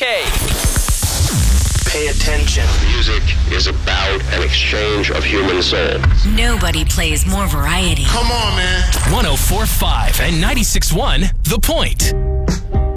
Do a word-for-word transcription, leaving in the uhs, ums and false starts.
K. Pay attention. Music is about an exchange of human souls. Nobody plays more variety. Come on, man. one oh four point five and ninety-six point one The Point.